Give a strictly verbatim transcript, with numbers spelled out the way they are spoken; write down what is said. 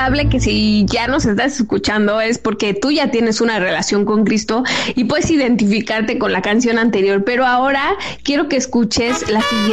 probable que si ya nos estás escuchando es porque tú ya tienes una relación con Cristo y puedes identificarte con la canción anterior, pero ahora quiero que escuches la siguiente.